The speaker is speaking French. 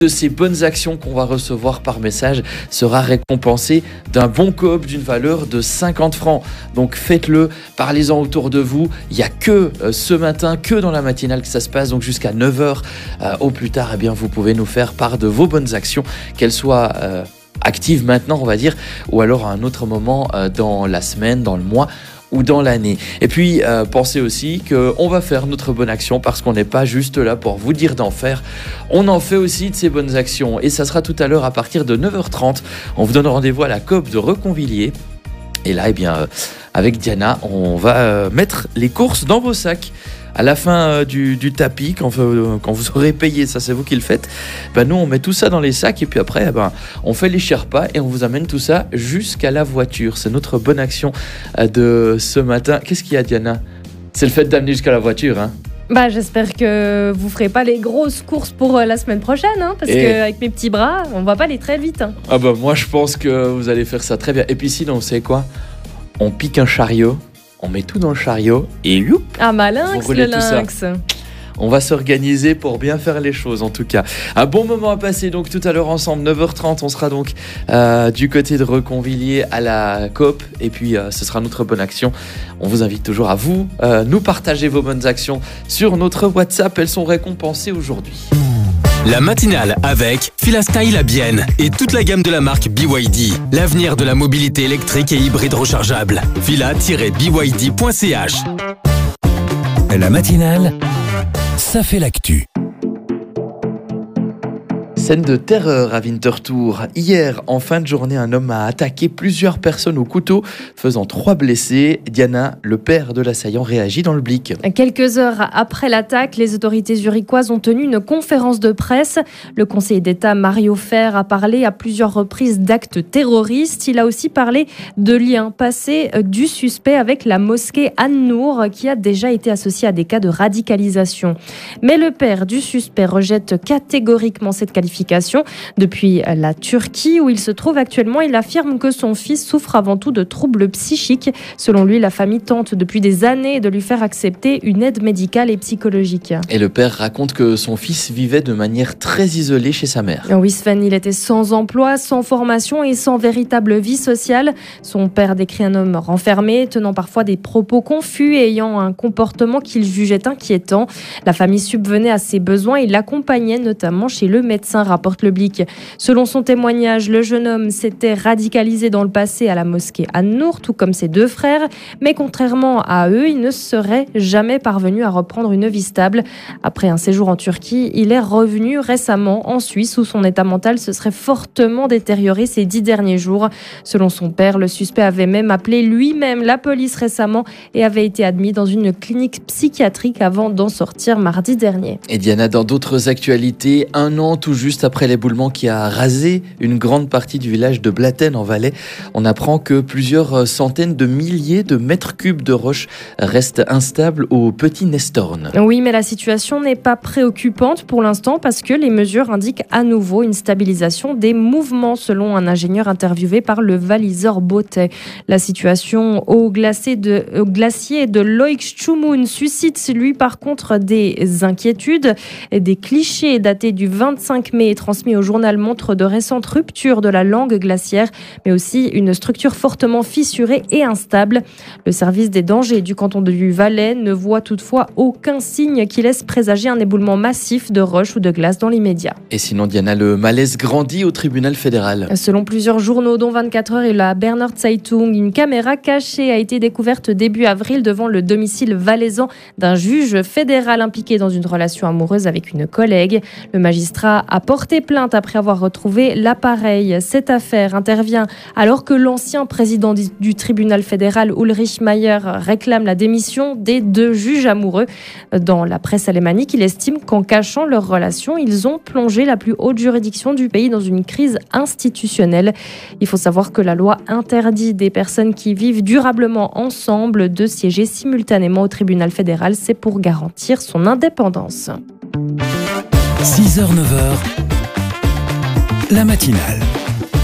de ces bonnes actions qu'on va recevoir par message sera récompensé d'un bon coop d'une valeur de 50 francs. Donc faites-le, parlez-en autour de vous. Il n'y a que ce matin, que dans la matinale que ça se passe, donc jusqu'à 9h au plus tard, eh bien, vous pouvez nous faire part de vos bonnes actions, qu'elles soient actives maintenant, on va dire, ou alors à un autre moment dans la semaine, dans le mois ou dans l'année. Et puis, pensez aussi qu'on va faire notre bonne action parce qu'on n'est pas juste là pour vous dire d'en faire. On en fait aussi de ces bonnes actions. Et ça sera tout à l'heure à partir de 9h30. On vous donne rendez-vous à la coop de Reconvilliers. Et là, eh bien, avec Diana, on va mettre les courses dans vos sacs. À la fin du tapis, quand vous aurez payé, ça c'est vous qui le faites, nous on met tout ça dans les sacs et puis après on fait les Sherpas et on vous amène tout ça jusqu'à la voiture. C'est notre bonne action de ce matin. Qu'est-ce qu'il y a, Diana ? C'est le fait d'amener jusqu'à la voiture, hein ? J'espère que vous ferez pas les grosses courses pour la semaine prochaine, parce qu'avec mes petits bras, on va pas aller très vite. Moi je pense que vous allez faire ça très bien. Et puis sinon, vous savez quoi ? On pique un chariot. On met tout dans le chariot et youp, malinx, le lynx. On va s'organiser pour bien faire les choses en tout cas. Un bon moment à passer donc tout à l'heure ensemble, 9h30, on sera donc du côté de Reconvilliers à la coop et puis ce sera notre bonne action. On vous invite toujours à vous nous partager vos bonnes actions sur notre WhatsApp, elles sont récompensées aujourd'hui. La matinale avec Filastyle à Bienne et toute la gamme de la marque BYD. L'avenir de la mobilité électrique et hybride rechargeable. Fila-byd.ch. La matinale, ça fait l'actu. Scène de terreur à Winterthur. Hier, en fin de journée, un homme a attaqué plusieurs personnes au couteau, faisant 3 blessés. Diana, le père de l'assaillant, réagit dans le Blick. Quelques heures après l'attaque, les autorités zurichoises ont tenu une conférence de presse. Le conseiller d'État Mario Fer a parlé à plusieurs reprises d'actes terroristes. Il a aussi parlé de liens passés du suspect avec la mosquée An-Nour, qui a déjà été associée à des cas de radicalisation. Mais le père du suspect rejette catégoriquement cette qualification. Depuis la Turquie, où il se trouve actuellement, il affirme que son fils souffre avant tout de troubles psychiques. Selon lui, la famille tente depuis des années de lui faire accepter une aide médicale et psychologique. Et le père raconte que son fils vivait de manière très isolée chez sa mère. Oui, Sven, il était sans emploi, sans formation et sans véritable vie sociale. Son père décrit un homme renfermé, tenant parfois des propos confus et ayant un comportement qu'il jugeait inquiétant. La famille subvenait à ses besoins et l'accompagnait notamment chez le médecin, rapporte le Blick. Selon son témoignage, le jeune homme s'était radicalisé dans le passé à la mosquée An-Nour, tout comme ses 2 frères, mais contrairement à eux, il ne serait jamais parvenu à reprendre une vie stable. Après un séjour en Turquie, il est revenu récemment en Suisse où son état mental se serait fortement détérioré ces 10 derniers jours. Selon son père, le suspect avait même appelé lui-même la police récemment et avait été admis dans une clinique psychiatrique avant d'en sortir mardi dernier. Et Diana, dans d'autres actualités, un an tout juste après l'éboulement qui a rasé une grande partie du village de Blatten en Valais, on apprend que plusieurs centaines de milliers de mètres cubes de roches restent instables au Petit Nestorn. Oui, mais la situation n'est pas préoccupante pour l'instant parce que les mesures indiquent à nouveau une stabilisation des mouvements selon un ingénieur interviewé par le Walliser Botte. La situation au glacier de Leuchtstumun suscite lui par contre des inquiétudes. Des clichés datés du 25 mai transmis au journal montrent de récentes ruptures de la langue glaciaire, mais aussi une structure fortement fissurée et instable. Le service des dangers du canton du Valais ne voit toutefois aucun signe qui laisse présager un éboulement massif de roches ou de glace dans l'immédiat. Et sinon, Diana, le malaise grandit au tribunal fédéral. Selon plusieurs journaux, dont 24 heures et la Berner Zeitung, une caméra cachée a été découverte début avril devant le domicile valaisan d'un juge fédéral impliqué dans une relation amoureuse avec une collègue. Le magistrat a porté plainte après avoir retrouvé l'appareil. Cette affaire intervient alors que l'ancien président du tribunal fédéral, Ulrich Mayer, réclame la démission des 2 juges amoureux. Dans la presse alémanique, il estime qu'en cachant leur relation, ils ont plongé la plus haute juridiction du pays dans une crise institutionnelle. Il faut savoir que la loi interdit des personnes qui vivent durablement ensemble de siéger simultanément au tribunal fédéral. C'est pour garantir son indépendance. 6h-9h, la matinale.